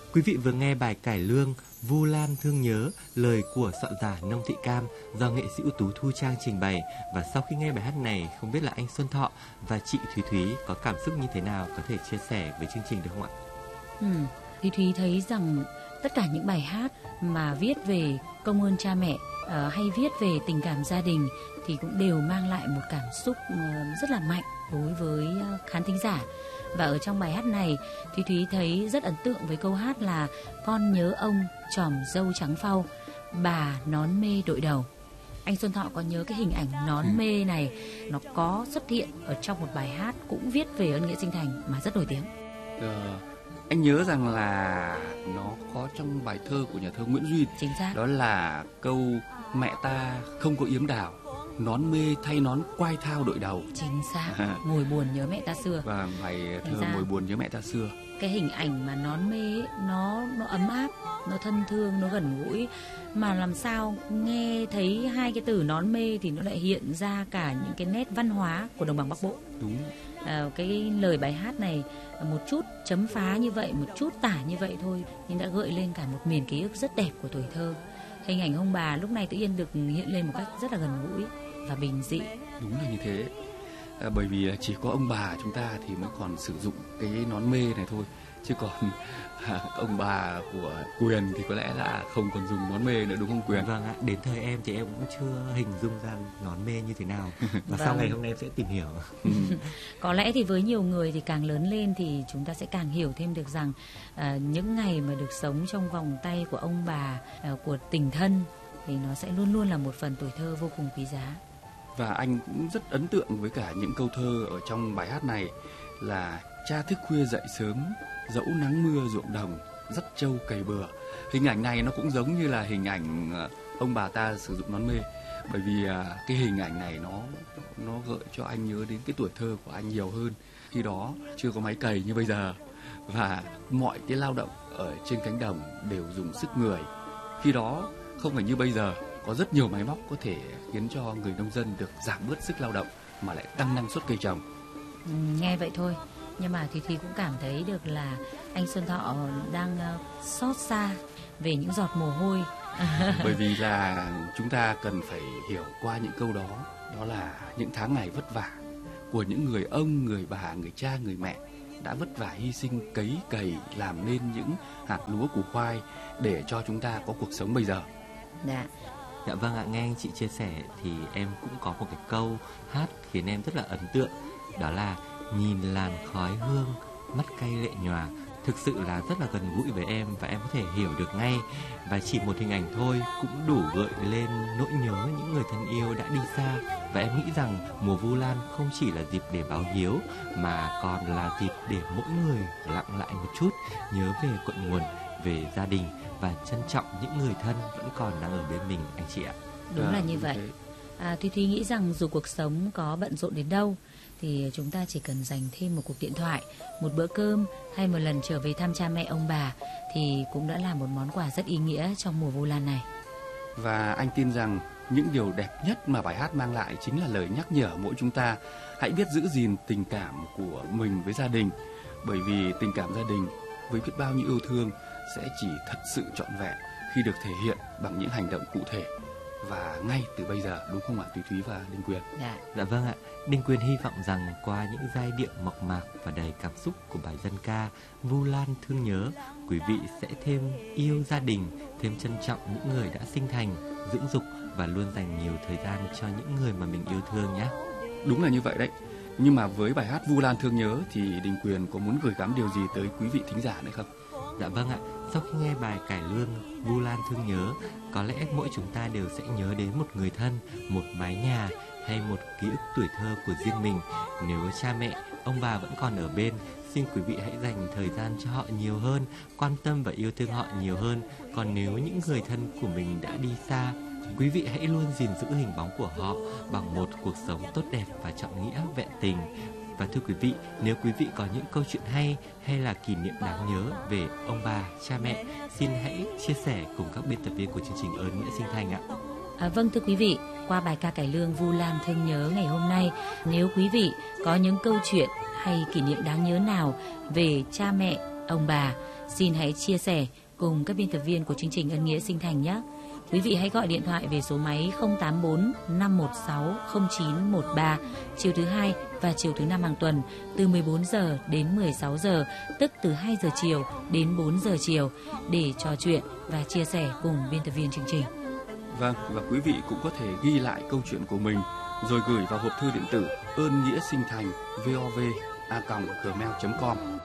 Quý vị vừa nghe bài cải lương Vu Lan thương nhớ, lời của soạn giả Nông Thị Cam do nghệ sĩ ưu tú Thu Trang trình bày. Và sau khi nghe bài hát này, không biết là anh Xuân Thọ và chị Thúy Thúy có cảm xúc như thế nào, có thể chia sẻ với chương trình được không ạ? Thúy Thúy thấy rằng tất cả những bài hát mà viết về công ơn cha mẹ hay viết về tình cảm gia đình thì cũng đều mang lại một cảm xúc rất là mạnh đối với khán thính giả. Và ở trong bài hát này, Thúy Thúy thấy rất ấn tượng với câu hát là con nhớ ông tròm râu trắng phau, bà nón mê đội đầu. Anh Xuân Thọ có nhớ cái hình ảnh nón mê này nó có xuất hiện ở trong một bài hát cũng viết về ơn nghĩa sinh thành mà rất nổi tiếng? Anh nhớ rằng là nó có trong bài thơ của nhà thơ Nguyễn Duy. Chính xác. Đó là câu mẹ ta không có yếm đào, nón mê thay nón quai thao đội đầu. Chính xác. Ngồi buồn nhớ mẹ ta xưa. Và bài thơ Ngồi buồn nhớ mẹ ta xưa. Cái hình ảnh mà nón mê ấy, nó ấm áp, nó thân thương, nó gần gũi, mà làm sao nghe thấy hai cái từ nón mê thì nó lại hiện ra cả những cái nét văn hóa của đồng bằng Bắc Bộ. Đúng. Cái lời bài hát này một chút chấm phá như vậy, một chút tả như vậy thôi, nhưng đã gợi lên cả một miền ký ức rất đẹp của tuổi thơ. Hình ảnh ông bà lúc này tự nhiên được hiện lên một cách rất là gần gũi và bình dị. Đúng là như thế. Bởi vì chỉ có ông bà chúng ta thì mới còn sử dụng cái nón mê này thôi, chứ còn ông bà của Quyền thì có lẽ là không còn dùng nón mê nữa, đúng không Quyền? Vâng ạ, đến thời em thì em cũng chưa hình dung ra nón mê như thế nào. Và sau ngày hôm nay em sẽ tìm hiểu. Có lẽ thì với nhiều người thì càng lớn lên thì chúng ta sẽ càng hiểu thêm được rằng những ngày mà được sống trong vòng tay của ông bà, của tình thân thì nó sẽ luôn luôn là một phần tuổi thơ vô cùng quý giá. Và anh cũng rất ấn tượng với cả những câu thơ ở trong bài hát này là cha thức khuya dậy sớm, dẫu nắng mưa ruộng đồng, dắt trâu cày bừa. Hình ảnh này nó cũng giống như là hình ảnh ông bà ta sử dụng nón mê. Bởi vì cái hình ảnh này nó gợi cho anh nhớ đến cái tuổi thơ của anh nhiều hơn. Khi đó chưa có máy cày như bây giờ, và mọi cái lao động ở trên cánh đồng đều dùng sức người. Khi đó không phải như bây giờ, có rất nhiều máy móc có thể khiến cho người nông dân được giảm bớt sức lao động mà lại tăng năng suất cây trồng. Nghe vậy thôi, nhưng mà Thúy cũng cảm thấy được là anh Xuân Thọ đang xót xa về những giọt mồ hôi. Bởi vì là chúng ta cần phải hiểu qua những câu đó, đó là những tháng ngày vất vả của những người ông, người bà, người cha, người mẹ đã vất vả hy sinh cấy cày làm nên những hạt lúa củ khoai để cho chúng ta có cuộc sống bây giờ. Dạ vâng ạ, nghe anh chị chia sẻ thì em cũng có một cái câu hát khiến em rất là ấn tượng. Đó là nhìn làn khói hương, mắt cay lệ nhòa. Thực sự là rất là gần gũi với em và em có thể hiểu được ngay. Và chỉ một hình ảnh thôi cũng đủ gợi lên nỗi nhớ những người thân yêu đã đi xa. Và em nghĩ rằng mùa Vu Lan không chỉ là dịp để báo hiếu mà còn là dịp để mỗi người lặng lại một chút, nhớ về cội nguồn, về gia đình và trân trọng những người thân vẫn còn đang ở bên mình, anh chị ạ. Đúng là như vậy. Thúy nghĩ rằng dù cuộc sống có bận rộn đến đâu thì chúng ta chỉ cần dành thêm một cuộc điện thoại, một bữa cơm hay một lần trở về thăm cha mẹ ông bà thì cũng đã là một món quà rất ý nghĩa trong mùa Vu Lan này. Và anh tin rằng những điều đẹp nhất mà bài hát mang lại chính là lời nhắc nhở mỗi chúng ta hãy biết giữ gìn tình cảm của mình với gia đình. Bởi vì tình cảm gia đình với biết bao nhiêu yêu thương sẽ chỉ thật sự trọn vẹn khi được thể hiện bằng những hành động cụ thể và ngay từ bây giờ, đúng không ạ Thúy Thúy và Đinh Quyền? Dạ vâng ạ. Đinh Quyền hy vọng rằng qua những giai điệu mộc mạc và đầy cảm xúc của bài dân ca Vu Lan thương nhớ, quý vị sẽ thêm yêu gia đình, thêm trân trọng những người đã sinh thành, dưỡng dục và luôn dành nhiều thời gian cho những người mà mình yêu thương nhé. Đúng là như vậy đấy. Nhưng mà với bài hát Vu Lan thương nhớ thì Đình Quyền có muốn gửi gắm điều gì tới quý vị thính giả nữa không? Dạ vâng ạ. Sau khi nghe bài cải lương Vu Lan thương nhớ, có lẽ mỗi chúng ta đều sẽ nhớ đến một người thân, một mái nhà hay một ký ức tuổi thơ của riêng mình. Nếu cha mẹ, ông bà vẫn còn ở bên, xin quý vị hãy dành thời gian cho họ nhiều hơn, quan tâm và yêu thương họ nhiều hơn. Còn nếu những người thân của mình đã đi xa, quý vị hãy luôn gìn giữ hình bóng của họ bằng một cuộc sống tốt đẹp và trọng nghĩa vẹn tình. Và thưa quý vị, nếu quý vị có những câu chuyện hay là kỷ niệm đáng nhớ về ông bà, cha mẹ, xin hãy chia sẻ cùng các biên tập viên của chương trình Ơn Nghĩa Sinh Thành ạ. Vâng thưa quý vị, qua bài ca cải lương Vu Lan thương nhớ ngày hôm nay, nếu quý vị có những câu chuyện hay kỷ niệm đáng nhớ nào về cha mẹ, ông bà xin hãy chia sẻ cùng các biên tập viên của chương trình Ân Nghĩa Sinh Thành nhé. Quý vị hãy gọi điện thoại về số máy 084 516 0913 chiều thứ hai và chiều thứ năm hàng tuần từ 14 giờ đến 16 giờ, tức từ 2 giờ chiều đến 4 giờ chiều để trò chuyện và chia sẻ cùng biên tập viên chương trình. Vâng, và quý vị cũng có thể ghi lại câu chuyện của mình rồi gửi vào hộp thư điện tử ơn nghĩa sinh thành vov@gmail.com.